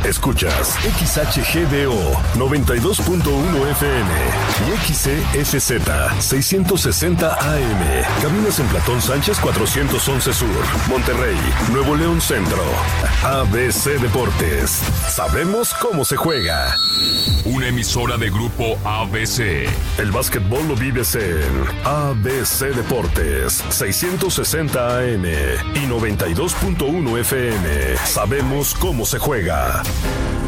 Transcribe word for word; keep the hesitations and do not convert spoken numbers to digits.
Escuchas X H G D O noventa y dos punto uno F M y X C S Z seiscientos sesenta A M. Cabinas en Platón Sánchez cuatrocientos once Sur, Monterrey, Nuevo León Centro. A B C Deportes. Sabemos cómo se juega. Una emisora de Grupo A B C. El básquetbol lo vives en A B C Deportes seiscientos sesenta A M y noventa y dos punto uno F M. Sabemos cómo se juega.